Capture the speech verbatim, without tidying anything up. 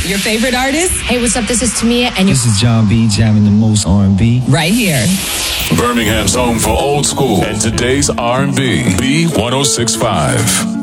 Your favorite artist? Hey, what's up? This is Tamia, and This is John B. jamming the most R and B. Right here. Birmingham's home for old school and today's R and B. B one oh six point five.